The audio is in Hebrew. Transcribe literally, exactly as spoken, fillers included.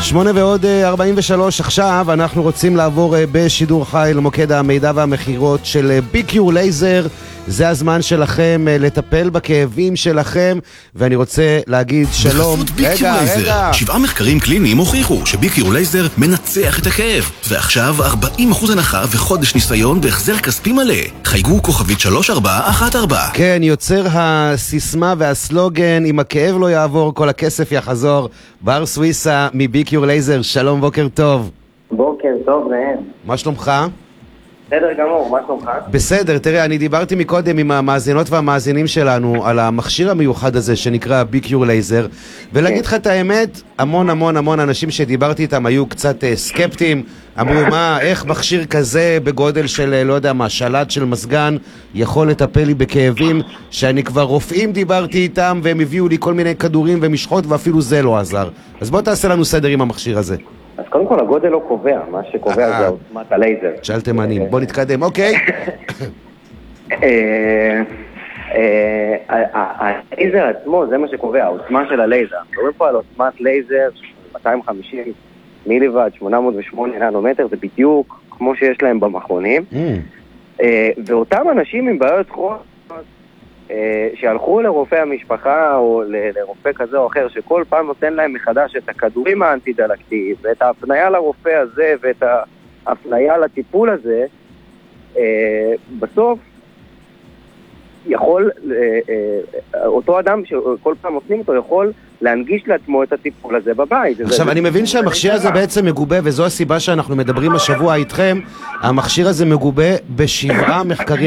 שמונה ועוד ארבעים ושלוש. עכשיו אנחנו רוצים לעבור בשידור חי למוקד המידע והמחירות של ביקיור לייזר. זה הזמן שלכם לטפל בכאבים שלכם, ואני רוצה להגיד שלום. רגע, רגע. שבעה מחקרים קליניים הוכיחו שביקיור לייזר מנצח את הכאב. ועכשיו ארבעים אחוז הנחה וחודש ניסיון בהחזר כספי מלא. חייגו כוכבית שלוש ארבע אחת ארבע. כן, יוצר הסיסמה והסלוגן, אם הכאב לא יעבור כל הכסף יחזור. בר סוויסה מביקיור לייזר, שלום, בוקר טוב. בוקר טוב, ראם. מה שלומך? בסדר גמור, מה שלומך? בסדר, תראה, אני דיברתי מקודם עם המאזינות והמאזינים שלנו על המכשיר המיוחד הזה שנקרא ביקיור לייזר, ולהגיד לך את האמת, המון המון המון אנשים שדיברתי איתם היו קצת סקפטיים, אמרו מה, איך מכשיר כזה בגודל של, לא יודע מה, שלט של מסגן יכול לטפל לי בכאבים, שאני כבר רופאים דיברתי איתם והם הביאו לי כל מיני כדורים ומשחות ואפילו זה לא עזר. אז בוא תעשה לנו סדר עם המכשיר הזה. אז קודם כל הגודל לא קובע, מה שקובע זה עוצמת הלייזר. שאל תימנים, בוא נתקדם, אוקיי. הלייזר עצמו זה מה שקובע, העוצמה של הלייזר. מדברים פה על עוצמת לייזר מאתיים וחמישים מיליוואט, שמונה מאות ושמונה ננומטר, זה בדיוק כמו שיש להם במכונים. ואותם אנשים עם בעיות כרוניות שהלכו לרופא המשפחה או לרופא כזה או אחר שכל פעם נותן להם מחדש את הכדורים האנטי-דלקתיים ואת ההפניה לרופא הזה ואת ההפניה לטיפול הזה, בסוף יכול, אותו אדם שכל פעם נותנים אותו יכול להנגיש לעצמו את הטיפול הזה בבית. עכשיו אני מבין שהמכשיר הזה בעצם מגובה, וזו הסיבה שאנחנו מדברים השבוע איתכם, המכשיר הזה מגובה בשבעה מחקרים